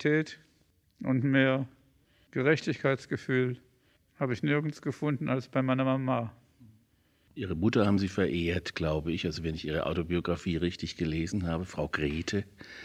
Solidarität und mehr Gerechtigkeitsgefühl habe ich nirgends gefunden als bei meiner Mama. Ihre Mutter haben Sie verehrt, glaube ich, also wenn ich Ihre Autobiografie richtig gelesen habe, Frau Grete.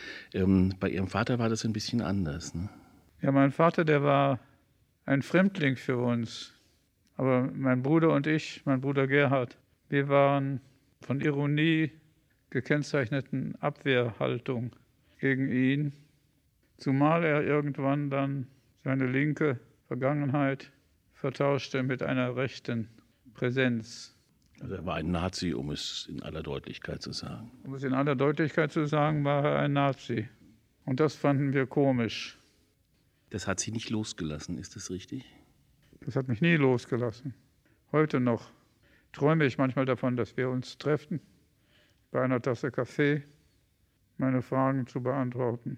Bei Ihrem Vater war das ein bisschen anders, ne? Ja, mein Vater, der war ein Fremdling für uns. Aber mein Bruder und ich, mein Bruder Gerhard, wir waren von Ironie gekennzeichneten Abwehrhaltung gegen ihn, zumal er irgendwann dann seine linke Vergangenheit vertauschte mit einer rechten Präsenz. Also er war ein Nazi, um es in aller Deutlichkeit zu sagen. Um es in aller Deutlichkeit zu sagen, war er ein Nazi. Und das fanden wir komisch. Das hat Sie nicht losgelassen, ist das richtig? Das hat mich nie losgelassen. Heute noch träume ich manchmal davon, dass wir uns treffen, bei einer Tasse Kaffee, meine Fragen zu beantworten.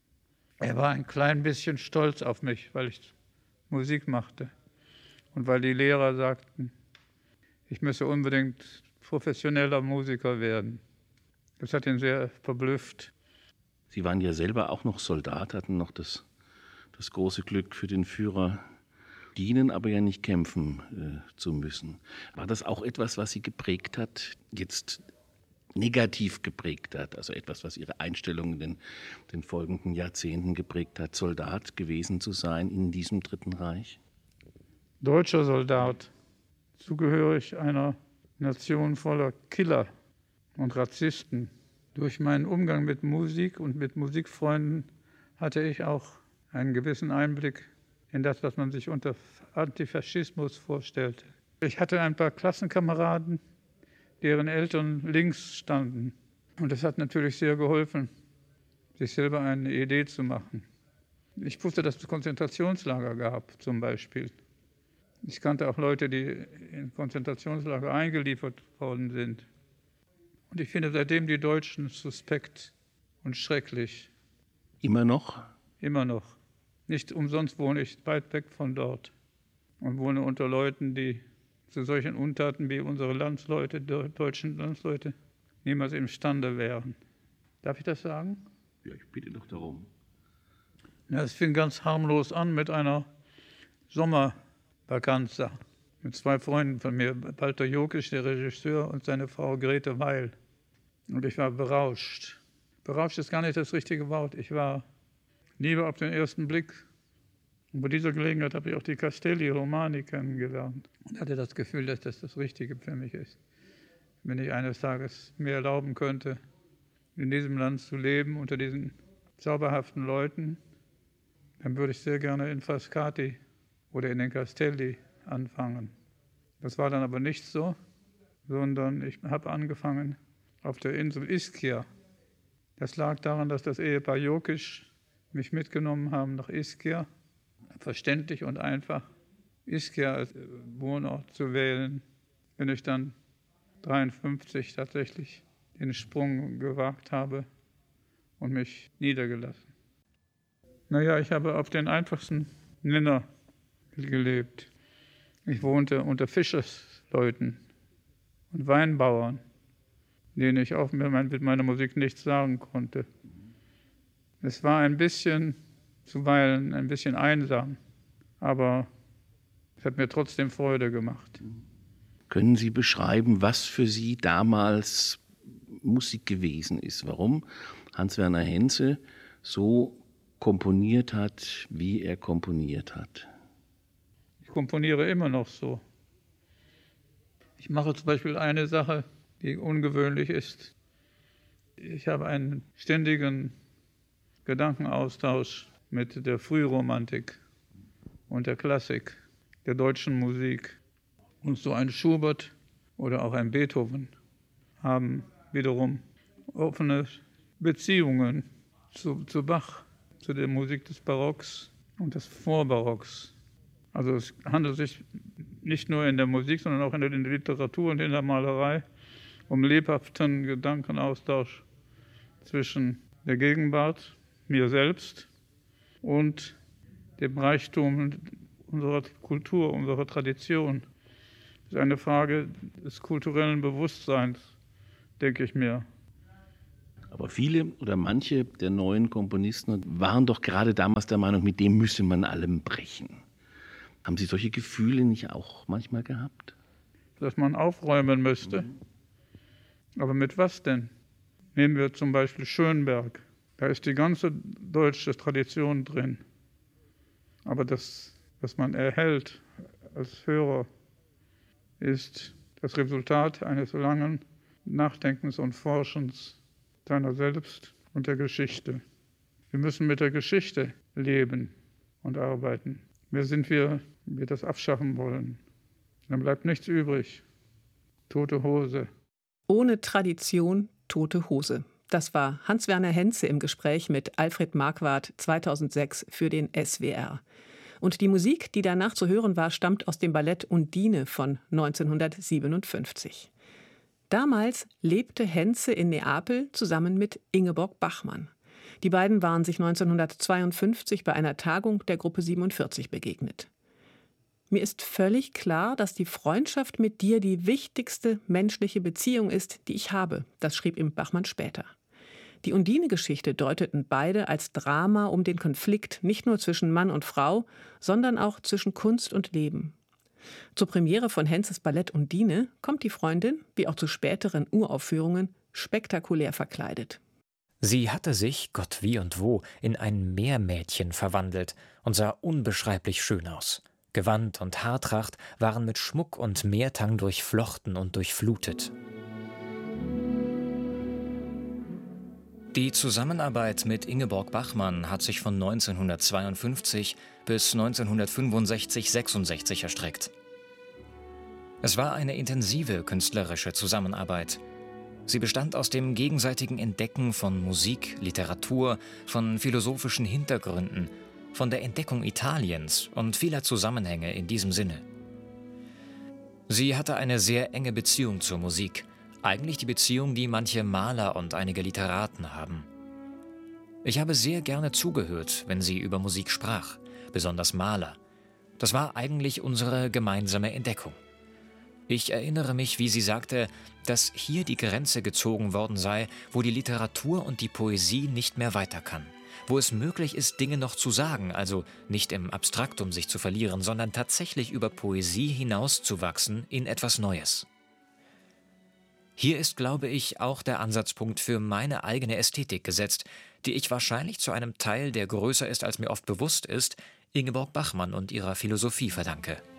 Er war ein klein bisschen stolz auf mich, weil ich Musik machte und weil die Lehrer sagten, ich müsse unbedingt professioneller Musiker werden. Das hat ihn sehr verblüfft. Sie waren ja selber auch noch Soldat, hatten noch das große Glück, für den Führer dienen, aber ja nicht kämpfen zu müssen. War das auch etwas, was Sie geprägt hat, jetzt negativ geprägt hat, also etwas, was Ihre Einstellung in den folgenden Jahrzehnten geprägt hat, Soldat gewesen zu sein in diesem Dritten Reich? Deutscher Soldat, zugehörig einer Nation voller Killer und Rassisten. Durch meinen Umgang mit Musik und mit Musikfreunden hatte ich auch einen gewissen Einblick in das, was man sich unter Antifaschismus vorstellte. Ich hatte ein paar Klassenkameraden, deren Eltern links standen. Und das hat natürlich sehr geholfen, sich selber eine Idee zu machen. Ich wusste, dass es Konzentrationslager gab, zum Beispiel. Ich kannte auch Leute, die in Konzentrationslager eingeliefert worden sind. Und ich finde seitdem die Deutschen suspekt und schrecklich. Immer noch? Immer noch. Nicht umsonst wohne ich weit weg von dort und wohne unter Leuten, die zu solchen Untaten wie unsere Landsleute, deutschen Landsleute, niemals imstande wären. Darf ich das sagen? Ja, ich bitte doch darum. Ja, es fing ganz harmlos an mit einer Sommervakanza mit zwei Freunden von mir, Walter Jokisch, der Regisseur, und seine Frau Grete Weil. Und ich war berauscht. Berauscht ist gar nicht das richtige Wort. Ich war Liebe auf den ersten Blick. Und bei dieser Gelegenheit habe ich auch die Castelli Romani kennengelernt und hatte das Gefühl, dass das das Richtige für mich ist. Wenn ich eines Tages mir erlauben könnte, in diesem Land zu leben, unter diesen zauberhaften Leuten, dann würde ich sehr gerne in Frascati oder in den Castelli anfangen. Das war dann aber nicht so, sondern ich habe angefangen auf der Insel Ischia. Das lag daran, dass das Ehepaar Jokisch mich mitgenommen haben nach Ischia. Verständlich und einfach, Ischia als Wohnort zu wählen, wenn ich dann 1953 tatsächlich den Sprung gewagt habe und mich niedergelassen. Naja, ich habe auf den einfachsten Nenner gelebt. Ich wohnte unter Fischersleuten und Weinbauern, denen ich auch mit meiner Musik nichts sagen konnte. Es war ein bisschen, zuweilen ein bisschen einsam, aber es hat mir trotzdem Freude gemacht. Können Sie beschreiben, was für Sie damals Musik gewesen ist? Warum Hans-Werner Henze so komponiert hat, wie er komponiert hat? Ich komponiere immer noch so. Ich mache zum Beispiel eine Sache, die ungewöhnlich ist. Ich habe einen ständigen Gedankenaustausch mit der Frühromantik und der Klassik, der deutschen Musik. Und so ein Schubert oder auch ein Beethoven haben wiederum offene Beziehungen zu Bach, zu der Musik des Barocks und des Vorbarocks. Also es handelt sich nicht nur in der Musik, sondern auch in der Literatur und in der Malerei um lebhaften Gedankenaustausch zwischen der Gegenwart, mir selbst, und dem Reichtum unserer Kultur, unserer Tradition. Das ist eine Frage des kulturellen Bewusstseins, denke ich mir. Aber viele oder manche der neuen Komponisten waren doch gerade damals der Meinung, mit dem müsse man allem brechen. Haben Sie solche Gefühle nicht auch manchmal gehabt? Dass man aufräumen müsste. Aber mit was denn? Nehmen wir zum Beispiel Schönberg. Da ist die ganze deutsche Tradition drin. Aber das, was man erhält als Hörer, ist das Resultat eines langen Nachdenkens und Forschens seiner selbst und der Geschichte. Wir müssen mit der Geschichte leben und arbeiten. Wer sind wir, wenn wir das abschaffen wollen? Dann bleibt nichts übrig. Tote Hose. Ohne Tradition, tote Hose. Das war Hans-Werner Henze im Gespräch mit Alfred Marquardt 2006 für den SWR. Und die Musik, die danach zu hören war, stammt aus dem Ballett Undine von 1957. Damals lebte Henze in Neapel zusammen mit Ingeborg Bachmann. Die beiden waren sich 1952 bei einer Tagung der Gruppe 47 begegnet. Mir ist völlig klar, dass die Freundschaft mit dir die wichtigste menschliche Beziehung ist, die ich habe. Das schrieb ihm Bachmann später. Die Undine-Geschichte deuteten beide als Drama um den Konflikt nicht nur zwischen Mann und Frau, sondern auch zwischen Kunst und Leben. Zur Premiere von Henzes Ballett Undine kommt die Freundin, wie auch zu späteren Uraufführungen, spektakulär verkleidet. Sie hatte sich, Gott wie und wo, in ein Meermädchen verwandelt und sah unbeschreiblich schön aus. Gewand und Haartracht waren mit Schmuck und Meertang durchflochten und durchflutet. Die Zusammenarbeit mit Ingeborg Bachmann hat sich von 1952 bis 1965/66 erstreckt. Es war eine intensive künstlerische Zusammenarbeit. Sie bestand aus dem gegenseitigen Entdecken von Musik, Literatur, von philosophischen Hintergründen, von der Entdeckung Italiens und vieler Zusammenhänge in diesem Sinne. Sie hatte eine sehr enge Beziehung zur Musik, eigentlich die Beziehung, die manche Maler und einige Literaten haben. Ich habe sehr gerne zugehört, wenn sie über Musik sprach, besonders Maler. Das war eigentlich unsere gemeinsame Entdeckung. Ich erinnere mich, wie sie sagte, dass hier die Grenze gezogen worden sei, wo die Literatur und die Poesie nicht mehr weiter kann. Wo es möglich ist, Dinge noch zu sagen, also nicht im Abstraktum sich zu verlieren, sondern tatsächlich über Poesie hinauszuwachsen in etwas Neues. Hier ist, glaube ich, auch der Ansatzpunkt für meine eigene Ästhetik gesetzt, die ich wahrscheinlich zu einem Teil, der größer ist, als mir oft bewusst ist, Ingeborg Bachmann und ihrer Philosophie verdanke.